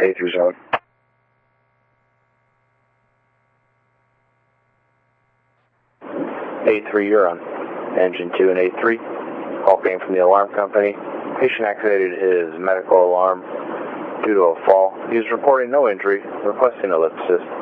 A3 zone. A3, you're on. Engine 2 and A3. Call came from the alarm company. Patient activated his medical alarm due to a fall. He is reporting no injury, requesting a lip assist.